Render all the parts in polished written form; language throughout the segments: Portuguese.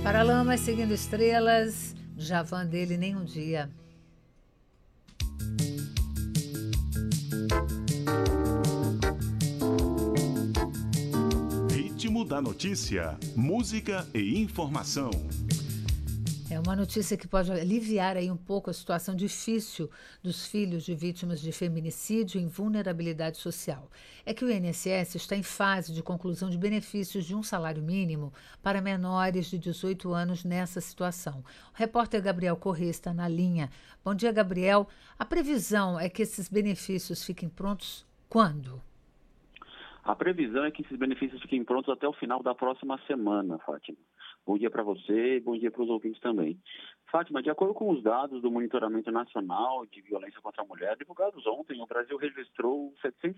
Paralamas seguindo estrelas, Djavan dele nem um dia. Ritmo da notícia, música e informação. É uma notícia que pode aliviar aí um pouco a situação difícil dos filhos de vítimas de feminicídio em vulnerabilidade social. É que o INSS está em fase de conclusão de benefícios de um salário mínimo para menores de 18 anos nessa situação. O repórter Gabriel Corrêa está na linha. Bom dia, Gabriel. A previsão é que esses benefícios fiquem prontos quando? A previsão é que esses benefícios fiquem prontos até o final da próxima semana, Fátima. Bom dia para você e bom dia para os ouvintes também. Fátima, de acordo com os dados do Monitoramento Nacional de Violência contra a Mulher, divulgados ontem, o Brasil registrou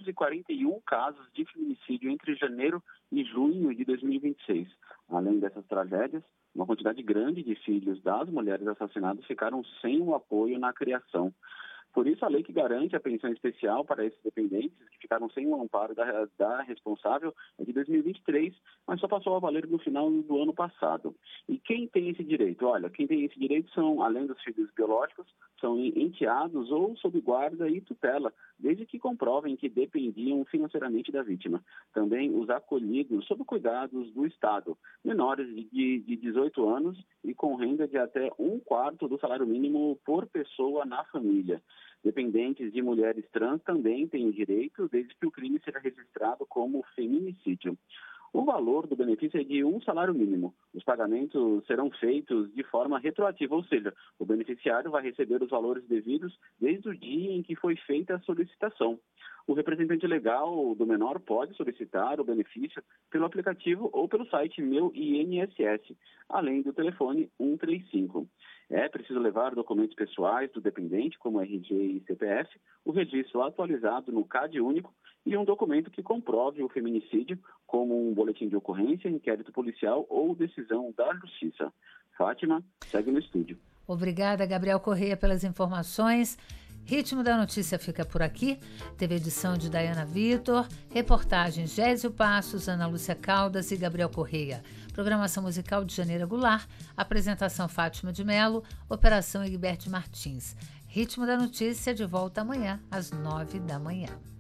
741 casos de feminicídio entre janeiro e junho de 2026. Além dessas tragédias, uma quantidade grande de filhos das mulheres assassinadas ficaram sem o apoio na criação. Por isso, a lei que garante a pensão especial para esses dependentes, que ficaram sem o amparo da responsável, é de 2023, mas só passou a valer no final do ano passado. E quem tem esse direito? Olha, quem tem esse direito são, além dos filhos biológicos, são enteados ou sob guarda e tutela, desde que comprovem que dependiam financeiramente da vítima. Também os acolhidos sob cuidados do Estado, menores de 18 anos e com renda de até 1/4 do salário mínimo por pessoa na família. Dependentes de mulheres trans também têm direito, desde que o crime seja registrado como feminicídio. O valor do benefício é de um salário mínimo. Os pagamentos serão feitos de forma retroativa, ou seja, o beneficiário vai receber os valores devidos desde o dia em que foi feita a solicitação. O representante legal do menor pode solicitar o benefício pelo aplicativo ou pelo site Meu INSS, além do telefone 135. É preciso levar documentos pessoais do dependente, como RG e CPF, o registro atualizado no CAD único e um documento que comprove o feminicídio, como um boletim de ocorrência, inquérito policial ou decisão da Justiça. Fátima, segue no estúdio. Obrigada, Gabriel Corrêa, pelas informações. Ritmo da Notícia fica por aqui. Teve edição de Dayana Vitor, reportagens Gésio Passos, Ana Lúcia Caldas e Gabriel Corrêa. Programação musical de Janeira Goulart, apresentação Fátima de Mello, operação Egberto Martins. Ritmo da Notícia de volta amanhã às 9 da manhã.